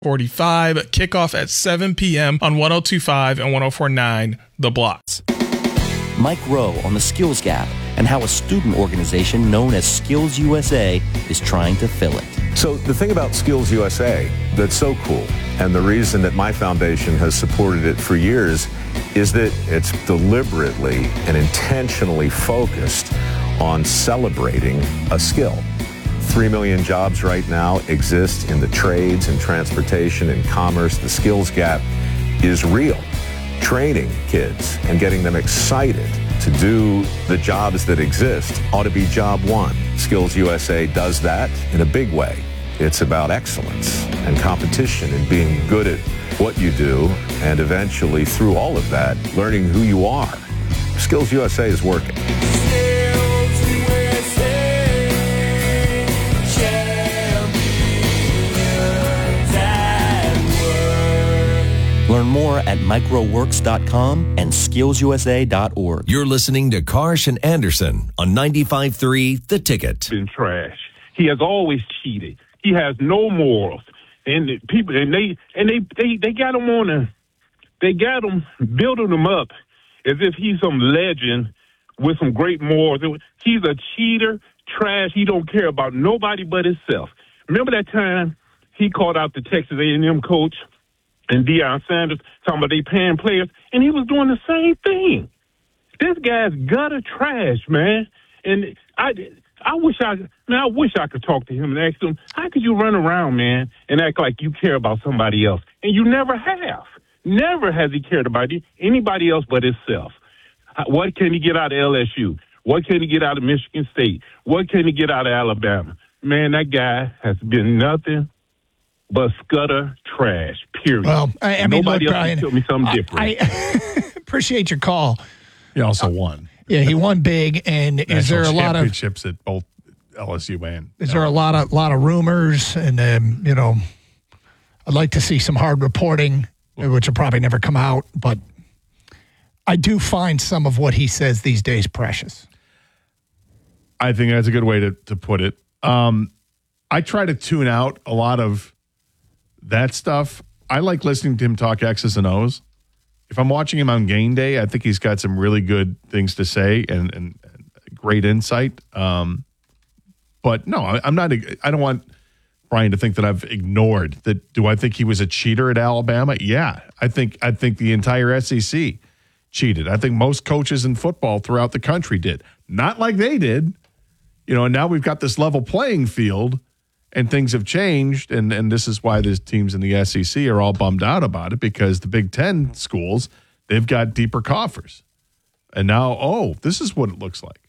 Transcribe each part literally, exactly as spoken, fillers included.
forty-five. Kickoff at seven p.m. on one oh two point five and one oh four point nine The Blocks. Mike Rowe on the Skills Gap and how a student organization known as Skills U S A is trying to fill it. So the thing about Skills U S A that's so cool, and the reason that my foundation has supported it for years, is that it's deliberately and intentionally focused on celebrating a skill. Three million jobs right now exist in the trades and transportation and commerce. The skills gap is real. Training kids and getting them excited to do the jobs that exist ought to be job one. Skills U S A does that in a big way. It's about excellence and competition and being good at what you do, and eventually, through all of that, learning who you are. Skills U S A is working. Learn more at microworks dot com and skills u s a dot org. You're listening to Karsh and Anderson on ninety-five point three The Ticket. Been trash. He has always cheated. He has no morals. And the people, and they, and they, they, they got him on a, they got him, building him up as if he's some legend with some great morals. He's a cheater, trash. He don't care about nobody but himself. Remember that time he called out the Texas A and M coach and Deion Sanders talking about they paying players, and he was doing the same thing. This guy's gutter trash, man. And I, I wish I, man, I wish I could talk to him and ask him, how could you run around, man, and act like you care about somebody else? And you never have. Never has he cared about anybody else but himself. What can he get out of L S U? What can he get out of Michigan State? What can he get out of Alabama? Man, that guy has been nothing but scutter trash, period. Well, I, I mean, nobody look, else Brian, can tell me something I, different. I appreciate your call. He also won. Yeah, he won big. And National is there a lot of championships at both L S U and? Is there a lot of lot of rumors? And um, you know, I'd like to see some hard reporting, which will probably never come out. But I do find some of what he says these days precious. I think that's a good way to to put it. Um, I try to tune out a lot of that stuff. I like listening to him talk X's and O's. If I'm watching him on game day, I think he's got some really good things to say and, and, and great insight. Um, but no, I, I'm not. I don't want Brian to think that I've ignored that. Do I think he was a cheater at Alabama? Yeah, I think. I think the entire S E C cheated. I think most coaches in football throughout the country did. Not like they did, you know. And now we've got this level playing field. And things have changed, and, and this is why the teams in the S E C are all bummed out about it, because the Big Ten schools, they've got deeper coffers. And now, oh, this is what it looks like.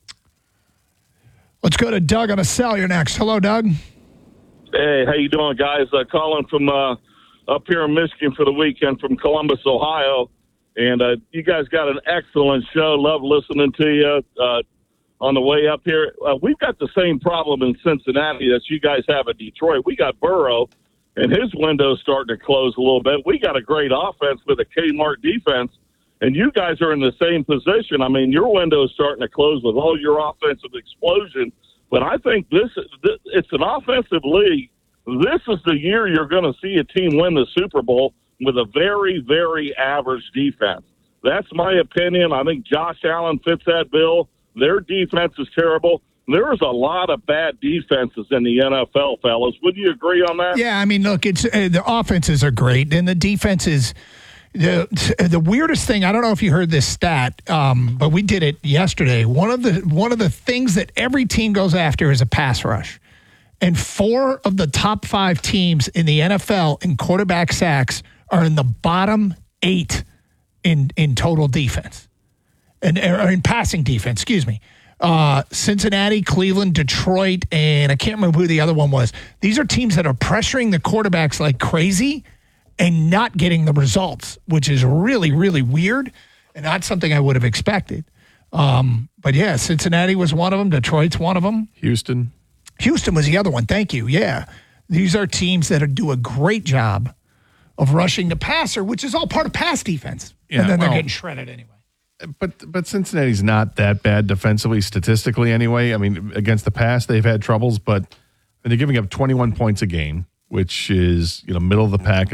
Let's go to Doug on a cell. You're next. Hello, Doug. Hey, how you doing, guys? Uh, calling from uh, up here in Michigan for the weekend from Columbus, Ohio. And uh, you guys got an excellent show. Love listening to you. Uh, on the way up here. Uh, we've got the same problem in Cincinnati that you guys have in Detroit. We got Burrow, and his window's starting to close a little bit. We got a great offense with a Kmart defense, and you guys are in the same position. I mean, your window's starting to close with all your offensive explosion, but I think this, this it's an offensive league. This is the year you're going to see a team win the Super Bowl with a very, very average defense. That's my opinion. I think Josh Allen fits that bill. Their defense is terrible. There's a lot of bad defenses in the N F L, fellas. Would you agree on that? Yeah, I mean, look, it's uh, the offenses are great, and the defenses. The the weirdest thing, I don't know if you heard this stat, um, but we did it yesterday. One of the one of the things that every team goes after is a pass rush, and four of the top five teams in the N F L in quarterback sacks are in the bottom eight in in total defense. And or in passing defense, excuse me. Uh, Cincinnati, Cleveland, Detroit, and I can't remember who the other one was. These are teams that are pressuring the quarterbacks like crazy and not getting the results, which is really, really weird and not something I would have expected. Um, but, yeah, Cincinnati was one of them. Detroit's one of them. Houston. Houston was the other one. Thank you. Yeah. These are teams that are, do a great job of rushing the passer, which is all part of pass defense. Yeah, and then well, they're getting shredded anyway. But but Cincinnati's not that bad defensively, statistically anyway. I mean, against the pass, they've had troubles, but they're giving up twenty-one points a game, which is, you know, middle of the pack